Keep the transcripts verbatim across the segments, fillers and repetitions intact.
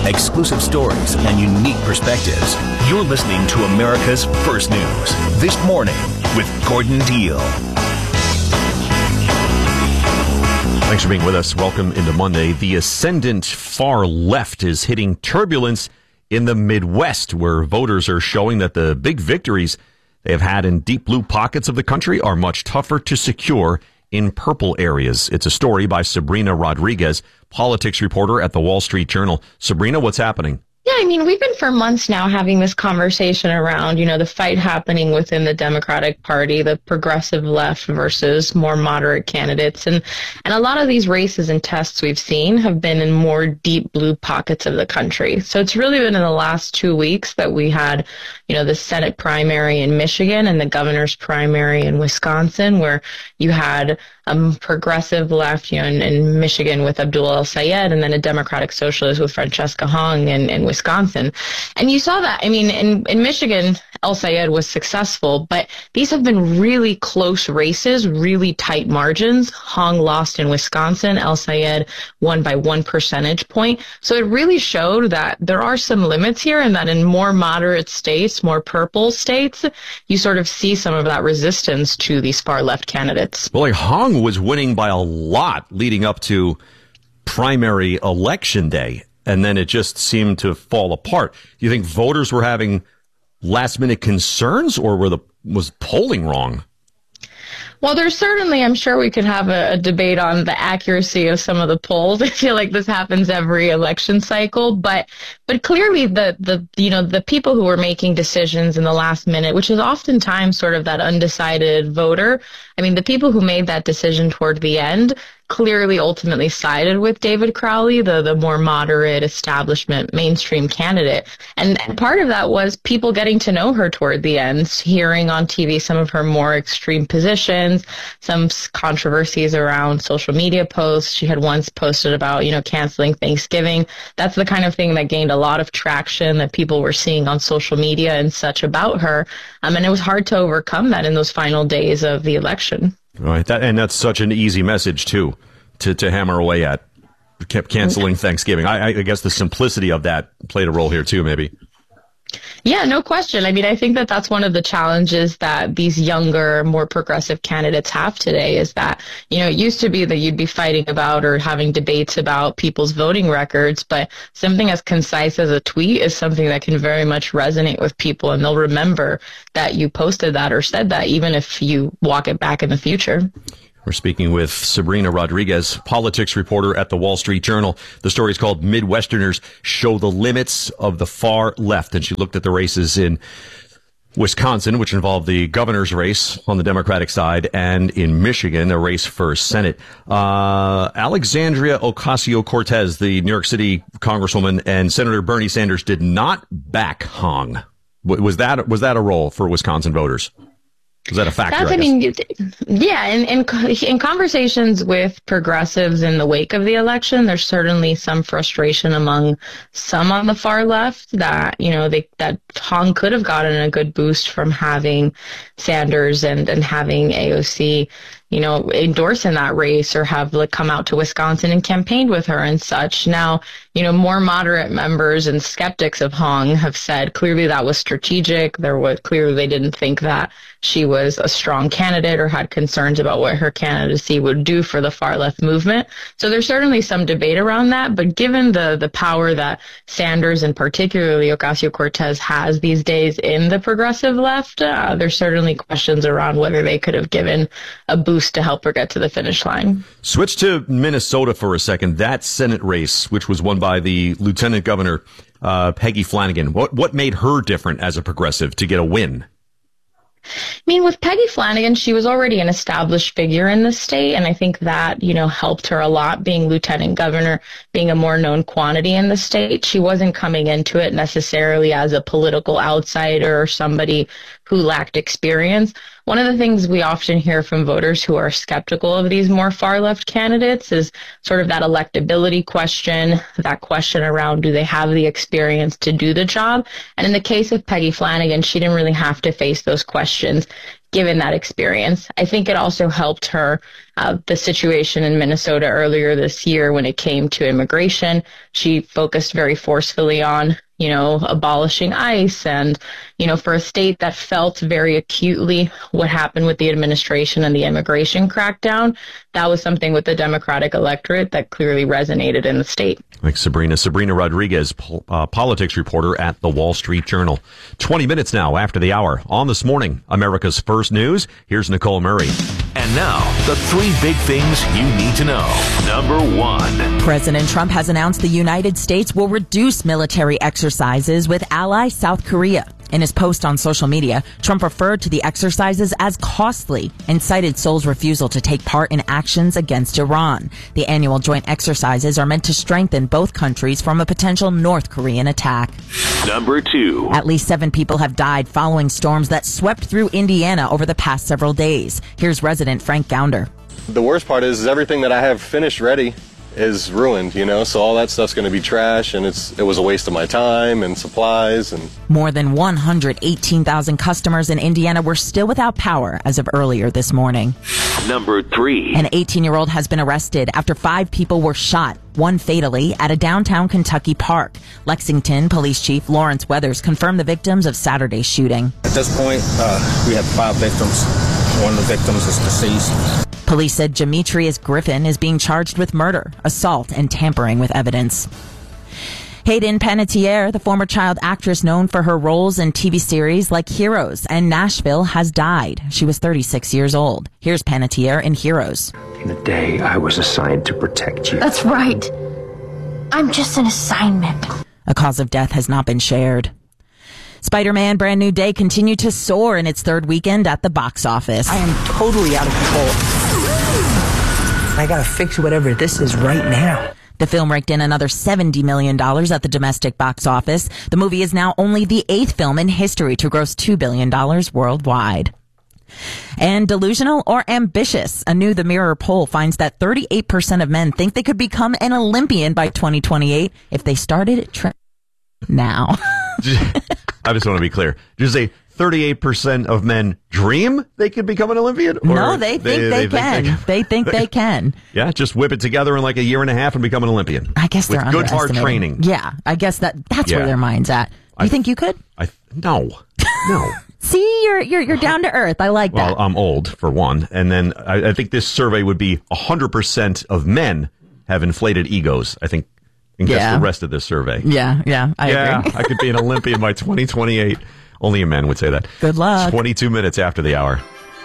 exclusive stories, and unique perspectives. You're listening to America's First News This Morning with Gordon Deal. Thanks for being with us. Welcome into Monday. The ascendant far left is hitting turbulence in the Midwest, where voters are showing that the big victories they have had in deep blue pockets of the country are much tougher to secure in purple areas. It's a story by Sabrina Rodriguez, politics reporter at the Wall Street Journal. Sabrina, what's happening? Yeah, I mean, we've been for months now having this conversation around, you know, the fight happening within the Democratic Party, the progressive left versus more moderate candidates. And, and a lot of these races and tests we've seen have been in more deep blue pockets of the country. So it's really been in the last two weeks that we had, you know, the Senate primary in Michigan and the governor's primary in Wisconsin, where you had a progressive left, you know, in, in Michigan with Abdul El-Sayed, and then a Democratic Socialist with Francesca Hong in, in Wisconsin. And you saw that, I mean, in, in Michigan, El-Sayed was successful, but these have been really close races, really tight margins. Hong lost in Wisconsin, El-Sayed won by one percentage point. So it really showed that there are some limits here, and that in more moderate states, more purple states, you sort of see some of that resistance to these far left candidates. Well, like Hong was winning by a lot leading up to primary election day, and then it just seemed to fall apart. Do you think voters were having last minute concerns, or were the was polling wrong? Well, there's certainly, I'm sure we could have a, a debate on the accuracy of some of the polls. I feel like this happens every election cycle, but but clearly the, the you know, the people who were making decisions in the last minute, which is oftentimes sort of that undecided voter, I mean, the people who made that decision toward the end clearly ultimately sided with David Crowley, the, the more moderate establishment mainstream candidate. And part of that was people getting to know her toward the end, hearing on T V some of her more extreme positions, some controversies around social media posts. She had once posted about, you know, canceling Thanksgiving. That's the kind of thing that gained a lot of traction that people were seeing on social media and such about her. Um, and it was hard to overcome that in those final days of the election. Right, that, and that's such an easy message, too, to, to hammer away at. Kept canceling Thanksgiving. I, I guess the simplicity of that played a role here, too, maybe. Yeah, no question. I mean, I think that that's one of the challenges that these younger, more progressive candidates have today is that, you know, it used to be that you'd be fighting about or having debates about people's voting records, but something as concise as a tweet is something that can very much resonate with people, and they'll remember that you posted that or said that, even if you walk it back in the future. We're speaking with Sabrina Rodriguez, politics reporter at the Wall Street Journal. The story is called Midwesterners Show the Limits of the Far Left. And she looked at the races in Wisconsin, which involved the governor's race on the Democratic side, and in Michigan, a race for Senate. Uh, Alexandria Ocasio-Cortez, the New York City congresswoman, and Senator Bernie Sanders did not back Hong. Was that, was that a role for Wisconsin voters? Is that a factor? That's, I, I mean, yeah, in, in in conversations with progressives in the wake of the election, there's certainly some frustration among some on the far left that, you know, they, that Hong could have gotten a good boost from having Sanders and, and having A O C, you know, endorse in that race or have like come out to Wisconsin and campaigned with her and such. Now, you know, more moderate members and skeptics of Hong have said clearly that was strategic. There was clearly they didn't think that she was a strong candidate or had concerns about what her candidacy would do for the far left movement. So there's certainly some debate around that. But given the the power that Sanders and particularly Ocasio-Cortez has these days in the progressive left, uh, there's certainly questions around whether they could have given a boost to help her get to the finish line. Switch to Minnesota for a second. That Senate race, which was won by the Lieutenant Governor uh, Peggy Flanagan, what what made her different as a progressive to get a win? I mean, with Peggy Flanagan, she was already an established figure in the state, and I think that, you know, helped her a lot, being lieutenant governor, being a more known quantity in the state. She wasn't coming into it necessarily as a political outsider or somebody who lacked experience. One of the things we often hear from voters who are skeptical of these more far-left candidates is sort of that electability question, that question around do they have the experience to do the job? And in the case of Peggy Flanagan, she didn't really have to face those questions given that experience. I think it also helped her uh, the situation in Minnesota earlier this year when it came to immigration. She focused very forcefully on, you know, abolishing ICE. And, you know, for a state that felt very acutely what happened with the administration and the immigration crackdown, that was something with the Democratic electorate that clearly resonated in the state. Thanks, Sabrina. Sabrina Rodriguez, uh, politics reporter at the Wall Street Journal. twenty minutes now after the hour. On This Morning, America's First News. Here's Nicole Murray. And now, the three big things you need to know. Number one. President Trump has announced the United States will reduce military exercises with ally South Korea. In his post on social media, Trump referred to the exercises as costly and cited Seoul's refusal to take part in actions against Iran. The annual joint exercises are meant to strengthen both countries from a potential North Korean attack. Number two. At least seven people have died following storms that swept through Indiana over the past several days. Here's resident Frank Gounder. The worst part is everything that I have finished ready is ruined, you know, so all that stuff's going to be trash, and it's it was a waste of my time and supplies. And more than one hundred eighteen thousand customers in Indiana were still without power as of earlier this morning. Number three. An eighteen-year-old has been arrested after five people were shot, one fatally, at a downtown Kentucky park. Lexington Police Chief Lawrence Weathers confirmed the victims of Saturday's shooting. At this point, uh, we have five victims. One of the victims is deceased. Police said Demetrius Griffin is being charged with murder, assault, and tampering with evidence. Hayden Panettiere, the former child actress known for her roles in T V series like Heroes and Nashville, has died. She was thirty-six years old. Here's Panettiere in Heroes. In the day I was assigned to protect you. That's right. I'm just an assignment. A cause of death has not been shared. Spider-Man Brand New Day continued to soar in its third weekend at the box office. I am totally out of control. I gotta fix whatever this is right now. The film raked in another seventy million dollars at the domestic box office. The movie is now only the eighth film in history to gross two billion dollars worldwide. And delusional or ambitious? A new The Mirror poll finds that thirty-eight percent of men think they could become an Olympian by twenty twenty-eight if they started tra- now. I just want to be clear. Did you say thirty-eight percent of men dream they could become an Olympian? Or no, they think they, they, they can. Think they, they think they can. Yeah, just whip it together in like a year and a half and become an Olympian. I guess they're with good hard training. Yeah, I guess that that's yeah. where their mind's at. You I, think you could? I no, no. See, you're you're you're down to earth. I like that. Well, I'm old for one, and then I, I think this survey would be one hundred percent of men have inflated egos. I think. And guess yeah. the rest of this survey. Yeah, yeah, I yeah, agree. I could be an Olympian by twenty twenty-eight. Only a man would say that. Good luck. twenty-two minutes after the hour.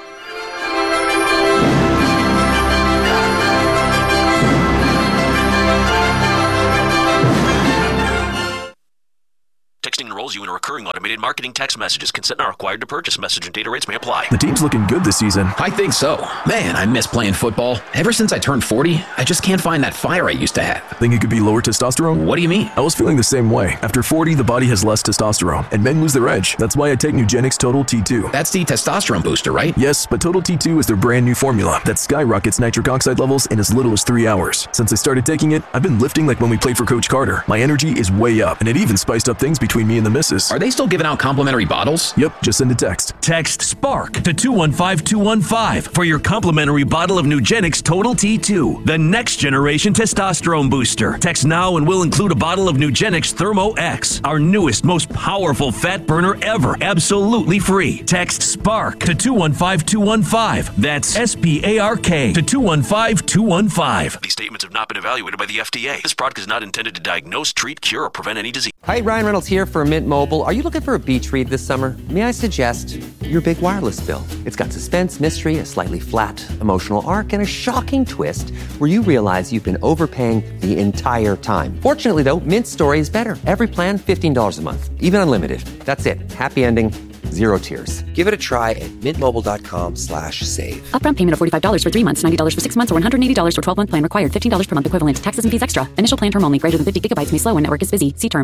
Texting enrolls you in a recurring automated marketing text messages. Consent not required to purchase. Message and data rates may apply. The team's looking good this season. I think so. Man, I miss playing football. Ever since I turned forty, I just can't find that fire I used to have. Think it could be lower testosterone? What do you mean? I was feeling the same way. After forty, the body has less testosterone, and men lose their edge. That's why I take Nugenix Total T two. That's the testosterone booster, right? Yes, but Total T two is their brand new formula that skyrockets nitric oxide levels in as little as three hours. Since I started taking it, I've been lifting like when we played for Coach Carter. My energy is way up, and it even spiced up things between me and the missus. Are they still giving out complimentary bottles? Yep, just send a text. Text SPARK to two one five two one five for your complimentary bottle of Nugenix Total T two, the next generation testosterone booster. Text now and we'll include a bottle of Nugenix Thermo X, our newest, most powerful fat burner ever, absolutely free. Text SPARK to two one five two one five. That's S P A R K to two one five two one five. These statements have not been evaluated by the F D A. This product is not intended to diagnose, treat, cure, or prevent any disease. Hi, Ryan Reynolds here for Mint Mobile. Are you looking for a beach read this summer? May I suggest your big wireless bill? It's got suspense, mystery, a slightly flat, emotional arc, and a shocking twist where you realize you've been overpaying the entire time. Fortunately, though, Mint's story is better. Every plan, fifteen dollars a month, even unlimited. That's it. Happy ending, zero tears. Give it a try at mintmobile.com slash save. Upfront payment of forty-five dollars for three months, ninety dollars for six months, or one hundred eighty dollars for twelve-month plan required. fifteen dollars per month equivalent. Taxes and fees extra. Initial plan term only. Greater than fifty gigabytes may slow when network is busy. See terms.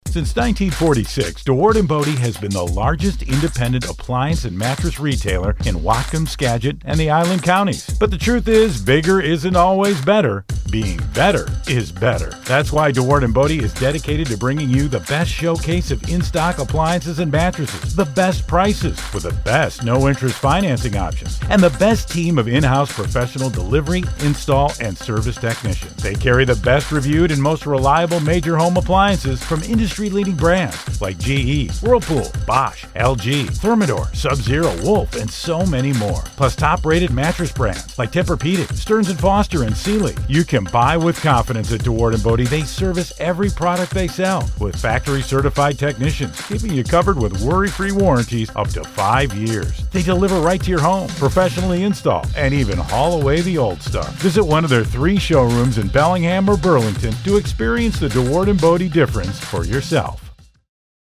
Since nineteen forty-six, DeWard and Bodie has been the largest independent appliance and mattress retailer in Whatcom, Skagit, and the Island Counties. But the truth is, bigger isn't always better. Being better is better. That's why DeWard and Bodie is dedicated to bringing you the best showcase of in-stock appliances and mattresses, the best prices with the best no-interest financing options, and the best team of in-house professional delivery, install, and service technicians. They carry the best reviewed and most reliable major home appliances from industry-leading brands like G E, Whirlpool, Bosch, L G, Thermador, Sub-Zero, Wolf, and so many more. Plus top-rated mattress brands like Tempur-Pedic, Stearns and Foster, and Sealy. You can buy with confidence at DeWard and Bodie. They service every product they sell with factory-certified technicians, keeping you covered with worry-free warranties up to five years. They deliver right to your home, professionally install, and even haul away the old stuff. Visit one of their three showrooms in Bellingham or Burlington to experience the DeWard and Bodie difference for yourself.